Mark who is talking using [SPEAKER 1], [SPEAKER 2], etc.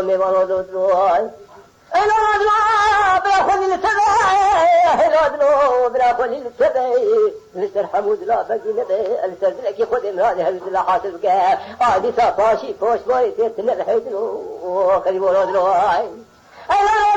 [SPEAKER 1] میوانو دروای الادلا برخونی لتبای الادلا برخونی لتبای لسر حمود لا بقي لسر ذلك خود امرأة هل لا حاسب كه عادي صافاشي فوش باي تنبحيتنو خلي ولاد له